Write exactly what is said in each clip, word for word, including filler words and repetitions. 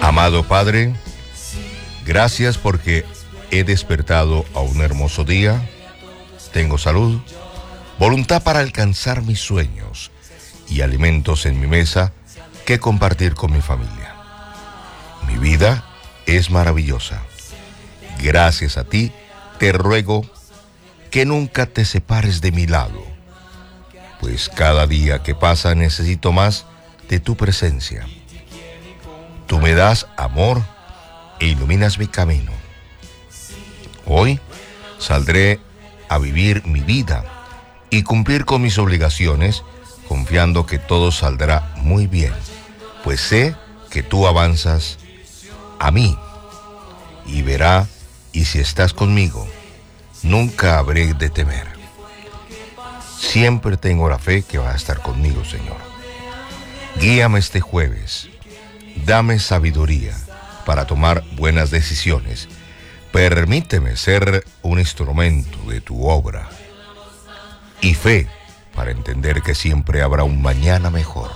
Amado Padre, gracias porque he despertado a un hermoso día, tengo salud, voluntad para alcanzar mis sueños y alimentos en mi mesa que compartir con mi familia. Mi vida es maravillosa. Gracias a ti, te ruego que nunca te separes de mi lado, pues cada día que pasa necesito más de tu presencia. Tú me das amor e iluminas mi camino. Hoy saldré a vivir mi vida y cumplir con mis obligaciones, confiando que todo saldrá muy bien, pues sé que tú avanzas a mí y verá, y si estás conmigo, nunca habré de temer. Siempre tengo la fe que va a estar conmigo, Señor. Guíame este jueves. Dame sabiduría para tomar buenas decisiones. Permíteme ser un instrumento de tu obra. Y fe para entender que siempre habrá un mañana mejor.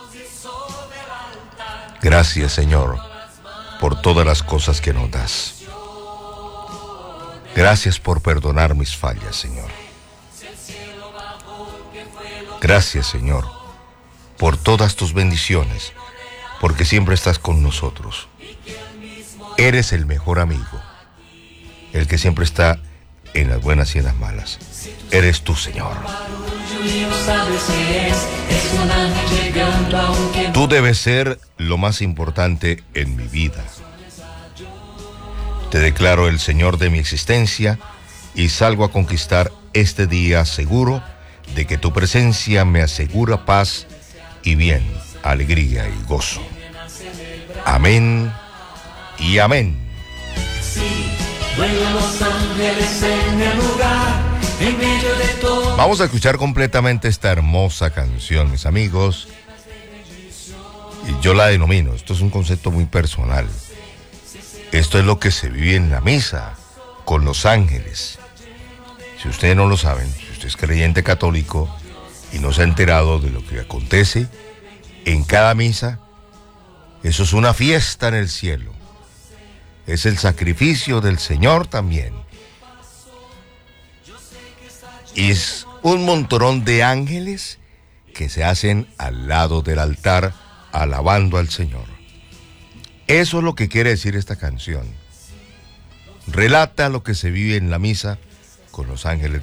Gracias, Señor, por todas las cosas que nos das. Gracias por perdonar mis fallas, Señor. Gracias, Señor, por todas tus bendiciones, porque siempre estás con nosotros. Eres el mejor amigo, el que siempre está en las buenas y en las malas. Eres tú, Señor. Tú debes ser lo más importante en mi vida. Te declaro el Señor de mi existencia y salgo a conquistar este día seguro de que tu presencia me asegura paz y bien, alegría y gozo. Amén y amén. Vamos a escuchar completamente esta hermosa canción, mis amigos. Y yo la denomino, esto es un concepto muy personal. Esto es lo que se vive en la misa con los ángeles. Si ustedes no lo saben, si usted es creyente católico y no se ha enterado de lo que acontece en cada misa, eso es una fiesta en el cielo. Es el sacrificio del Señor también. Y es un montonón de ángeles que se hacen al lado del altar alabando al Señor. Eso es lo que quiere decir esta canción. Relata lo que se vive en la misa con los ángeles